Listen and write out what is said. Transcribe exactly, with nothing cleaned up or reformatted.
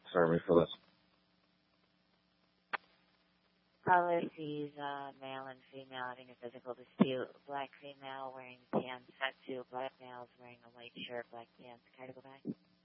concern me for this. Caller sees uh, male and female having a physical dispute. Black female wearing tan set suit. Black male is wearing a white shirt, black pants. Can I go back?